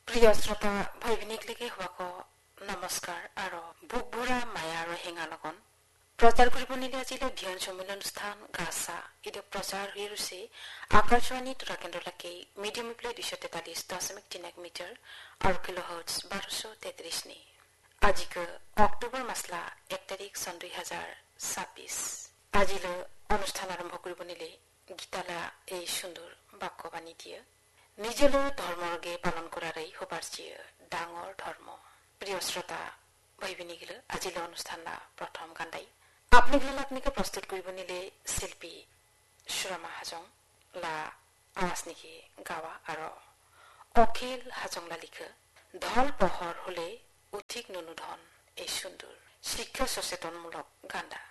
প্ৰিয় শ্ৰোতা ভৈবিনীকলৈকে হোৱাক নমস্কাৰ আৰু বুকভৰা মায়া আৰু হেঙা লগন প্ৰচাৰ কৰিব নিলে আজিলৈ ধ্যান সম্মেলন স্থান গাছা ইদে প্ৰচাৰ হৈ ৰছে আকাশবাণী তোৰা কেন্দ্ৰলৈকে মিডিয়াম প্লে 243.3 মিটাৰ আৰু কিলো হাৰ্টজ 1233 নি আজিকে অক্টোবৰ মাসলা 1 তাৰিখ সন 2026 আজিলৈ অনুষ্ঠান আৰম্ভ কৰিব নিলে গীতালা এই সুন্দৰ বাক্যবাণী দিয়ে নিজেলৈ ধৰ্মৰগে পালন কৰাৰে হবাৰজিয়ে ডাঙৰ ধৰ্ম প্ৰিয় শ্ৰোতা ভৈবিনীগিলে আজিলৈ অনুষ্ঠানলা প্ৰথম গান্ধাই আপনাকে প্ৰস্তুত কৰিব নিলে শিল্পী সুৰমা হাজং লা আৱাজ নিকি গাৱা আৰু অখিল হাজংলা লিখে ধল পহৰ হলে উঠিক নুনুধন এই সুন্দৰ শিক্ষা সচেতনমূলক গান্ধা